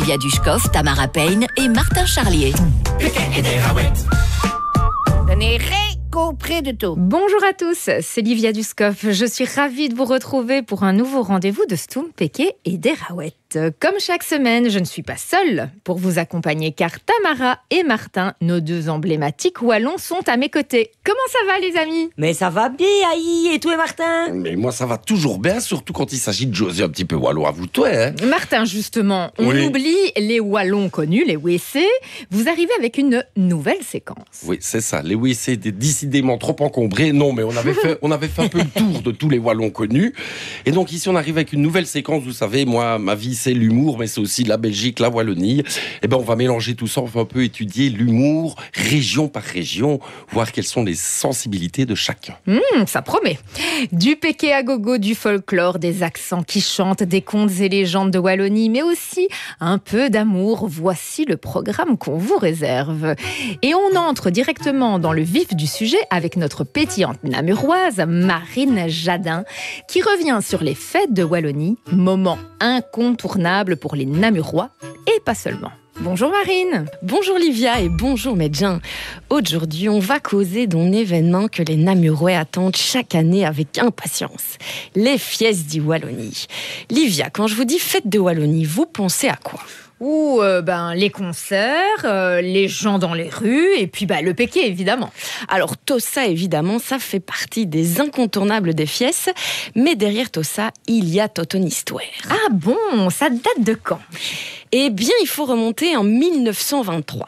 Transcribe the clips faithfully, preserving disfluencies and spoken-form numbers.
Livia Dushkov, Tamara Payne et Martin Charlier. Près de tout. Bonjour à tous, c'est Livia Dushkov. Je suis ravie de vous retrouver pour un nouveau rendez-vous de Stoum, Péké et des Raouettes. Comme chaque semaine, je ne suis pas seule pour vous accompagner car Tamara et Martin, nos deux emblématiques wallons, sont à mes côtés. Comment ça va les amis ? Mais ça va bien, Aïe, et toi Martin ? Mais moi ça va toujours bien, surtout quand il s'agit de José un petit peu wallon à vous, toi. Hein. Martin, justement, on Oui. oublie les wallons connus, les W C. Vous arrivez avec une nouvelle séquence. Oui, c'est ça, les W C étaient décidément trop encombrés. Non, mais on avait fait, on avait fait un peu le tour de tous les wallons connus. Et donc ici on arrive avec une nouvelle séquence, vous savez, moi ma vie c'est l'humour, mais c'est aussi la Belgique, la Wallonie. Et ben on va mélanger tout ça, on va un peu étudier l'humour, région par région, voir quelles sont les sensibilités de chacun. Mmh, ça promet. Du péké à gogo, du folklore, des accents qui chantent, des contes et légendes de Wallonie, mais aussi un peu d'amour. Voici le programme qu'on vous réserve. Et on entre directement dans le vif du sujet avec notre pétillante namuroise, Marine Jadin, qui revient sur les fêtes de Wallonie, moment incontournable pour les Namurois et pas seulement. Bonjour Marine. Bonjour Livia et bonjour Medjin. Aujourd'hui, on va causer d'un événement que les Namurois attendent chaque année avec impatience. Les Fiestas di Wallonie. Livia, quand je vous dis fête de Wallonie, vous pensez à quoi ? Ou euh, ben, les concerts, euh, les gens dans les rues, et puis ben, le péké évidemment. Alors tout ça, évidemment, ça fait partie des incontournables des Fiestas, mais derrière tout ça, il y a toute une histoire. Ah bon, ça date de quand ? Eh bien, il faut remonter en mille neuf cent vingt-trois.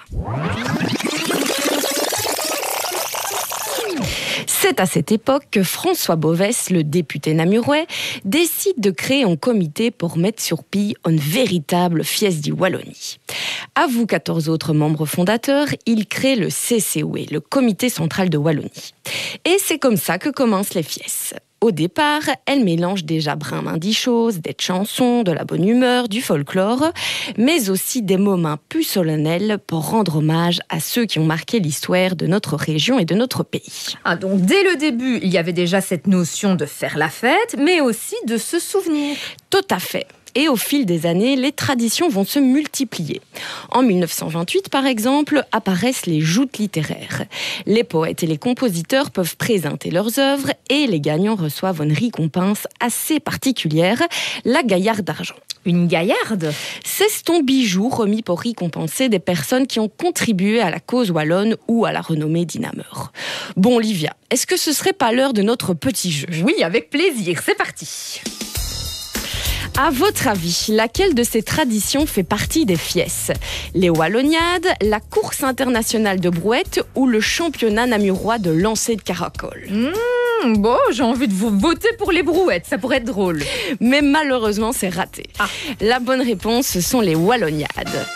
C'est à cette époque que François Bovès, le député namurois, décide de créer un comité pour mettre sur pied une véritable Fiesta di Wallonie. À vous, quatorze autres membres fondateurs, il crée le C C W, le Comité central de Wallonie. Et c'est comme ça que commencent les Fiestas. Au départ, elle mélange déjà brin des choses, des chansons, de la bonne humeur, du folklore, mais aussi des moments plus solennels pour rendre hommage à ceux qui ont marqué l'histoire de notre région et de notre pays. Ah, donc dès le début, il y avait déjà cette notion de faire la fête, mais aussi de se souvenir. Tout à fait. Et au fil des années, les traditions vont se multiplier. En mille neuf cent vingt-huit, par exemple, apparaissent les joutes littéraires. Les poètes et les compositeurs peuvent présenter leurs œuvres et les gagnants reçoivent une récompense assez particulière, la Gaillarde d'argent. Une gaillarde ? C'est ton bijou remis pour récompenser des personnes qui ont contribué à la cause wallonne ou à la renommée d'Inamur. Bon, Livia, est-ce que ce serait pas l'heure de notre petit jeu ? Oui, avec plaisir, c'est parti. À votre avis, laquelle de ces traditions fait partie des Fiestas ? Les Walloniades, la course internationale de brouette ou le championnat namurois de lancer de caracol ? Mmh, bon, j'ai envie de vous voter pour les brouettes, ça pourrait être drôle. Mais malheureusement, c'est raté. Ah. La bonne réponse, ce sont les Walloniades.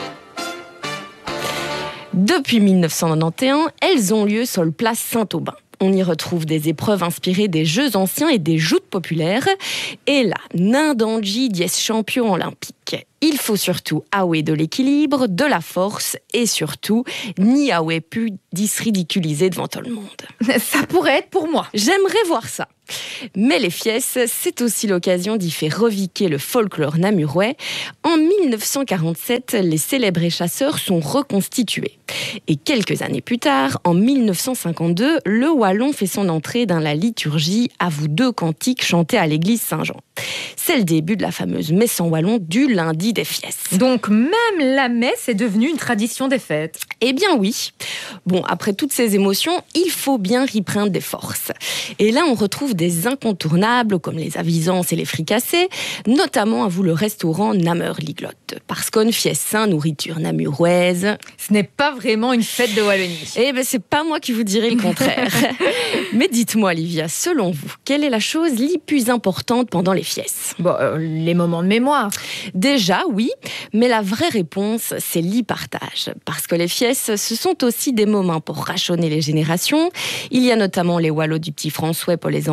Depuis mille neuf cent quatre-vingt-onze, elles ont lieu sur le place Saint-Aubin. On y retrouve des épreuves inspirées des jeux anciens et des joutes populaires. Et là, Nindandji dies champion olympique. Il faut surtout aouer de l'équilibre, de la force et surtout, ni aouer pu disridiculiser devant tout le monde. Ça pourrait être pour moi. J'aimerais voir ça. Mais les Fiestas, c'est aussi l'occasion d'y faire reviquer le folklore namurois. En mille neuf cent quarante-sept, les célèbres chasseurs sont reconstitués. Et quelques années plus tard, en mille neuf cent cinquante-deux, le wallon fait son entrée dans la liturgie à vous deux cantiques chantés à l'église Saint-Jean. C'est le début de la fameuse messe en wallon du lundi des Fiestas. Donc même la messe est devenue une tradition des fêtes. Eh bien oui. Bon, après toutes ces émotions, il faut bien reprendre des forces. Et là, on retrouve des incontournables comme les avisances et les fricassés, notamment à vous le restaurant Namur Liglotte. Parce qu'on fiesse sain nourriture namuroise. Ce n'est pas vraiment une fête de Wallonie. Eh ben, c'est pas moi qui vous dirai le contraire. Mais dites-moi, Olivia, selon vous, quelle est la chose la plus importante pendant les fiestas ? Bon, euh, les moments de mémoire. Déjà, oui, mais la vraie réponse, c'est l'e-partage. Parce que les fiestas, ce sont aussi des moments pour rachetonner les générations. Il y a notamment les wallots du petit François pour les enfants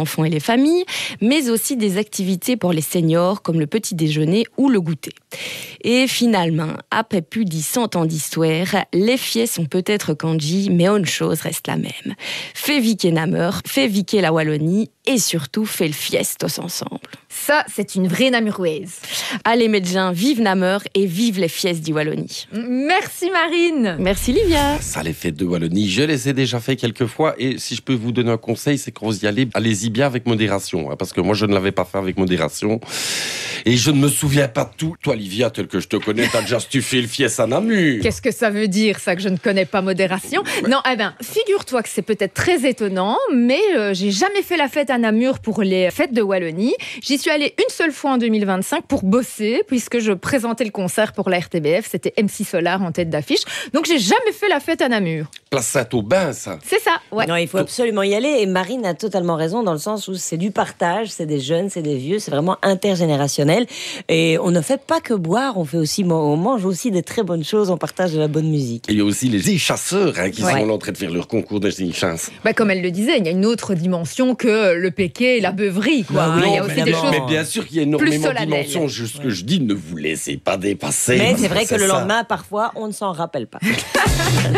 enfants et les familles, mais aussi des activités pour les seniors comme le petit déjeuner ou le goûter. Et finalement, après plus de cent ans d'histoire, les fiestes sont peut-être kanji, mais une chose reste la même. Fait viquer Namur, fait viquer la Wallonie et surtout fait le fiestos ensemble. Ça, c'est une vraie namuroise. Allez médecins, vive Namur et vive les fiestes du Wallonie. Merci Marine. Merci Livia. Ça, les fêtes de Wallonie, je les ai déjà fait quelques fois. Et si je peux vous donner un conseil, c'est quand vous y allez, allez-y bien avec modération. Hein, parce que moi, je ne l'avais pas fait avec modération. Et je ne me souviens pas de tout. Toi, Livia, tel que je te connais, t'as déjà stuffé le fies à Namur. Qu'est-ce que ça veut dire, ça, que je ne connais pas modération? Non, eh ben, figure-toi que c'est peut-être très étonnant, mais euh, j'ai jamais fait la fête à Namur pour les fêtes de Wallonie. J'y suis allée une seule fois en deux mille vingt-cinq pour bosser, puisque je présentais le concert pour la R T B F. C'était M C Solar en tête d'affiche. Donc, j'ai jamais fait la fête à Namur. Place Saint-Aubin, ça. C'est ça, ouais. Non, il faut absolument y aller. Et Marine a totalement raison dans le sens où c'est du partage, c'est des jeunes, c'est des vieux, c'est vraiment intergénérationnel. Et on ne fait pas que boire, on fait aussi, on mange aussi des très bonnes choses, on partage de la bonne musique. Et il y a aussi les chasseurs hein, qui Ouais. sont là en train de faire leur concours de chasse. Bah, comme elle le disait, il y a une autre dimension que le péquet et la beuverie, quoi. Bah oui, il y a non, aussi mais des non. choses. Mais bien sûr qu'il y a énormément de solennelles. dimensions. Juste ce que je dis, ne vous laissez pas dépasser. Mais c'est vrai que le ça. lendemain, parfois, on ne s'en rappelle pas.